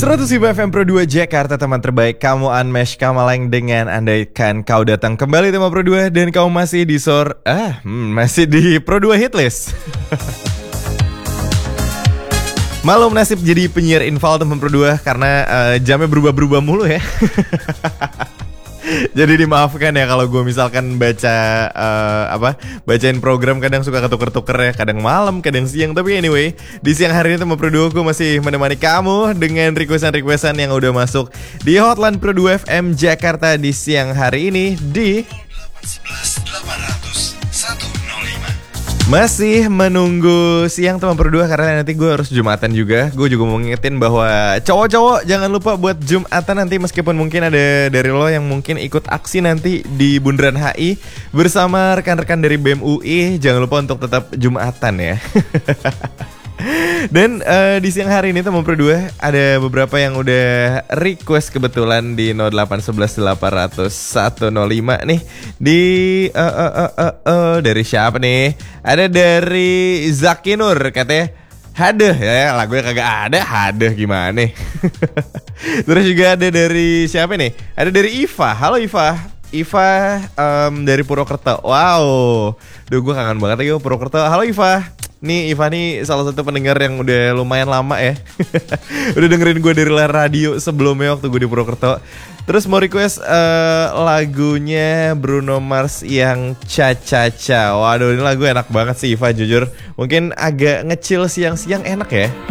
105 FM Pro 2 Jakarta, teman terbaik. Kamu unmesh Kamaleng dengan andaikan kau datang kembali tema Pro 2 dan kau masih di masih di Pro 2 Hitlist. Malum nasib jadi penyiar infal teman Pro 2 karena jamnya berubah-berubah mulu ya. Jadi dimaafkan ya kalau gue misalkan bacain program kadang suka ketuker-tuker ya, kadang malam, kadang siang. Tapi anyway, di siang hari ini teman Pro 2 gue masih menemani kamu dengan requestan yang udah masuk di Hotline Pro 2 FM Jakarta di siang hari ini di 11 800 105. Masih menunggu siang teman Pro 2 karena nanti gue harus Jumatan juga. Gue juga mau ngingetin bahwa cowok-cowok jangan lupa buat Jumatan nanti, meskipun mungkin ada dari lo yang mungkin ikut aksi nanti di Bundaran HI bersama rekan-rekan dari BEM UI. Jangan lupa untuk tetap Jumatan ya. Dan di siang hari ini teman Pro 2 ada beberapa yang udah request kebetulan di 0811-800-105 nih. Dari siapa nih? Ada dari Zakinur katanya. Hadeh ya, lagunya kagak ada. Hadeh gimana nih? Terus juga ada dari siapa nih? Ada dari Iva. Halo Iva. Iva dari Purwokerto. Wow. Duh, gue kangen banget lagi Purwokerto. Halo Iva. Nih Iva nih salah satu pendengar yang udah lumayan lama ya. Udah dengerin gue dari radio sebelumnya waktu gue di Purwokerto. Terus mau request lagunya Bruno Mars yang Cha-Cha-Cha. Waduh, ini lagu enak banget sih Iva, jujur. Mungkin agak ngecil siang-siang enak ya.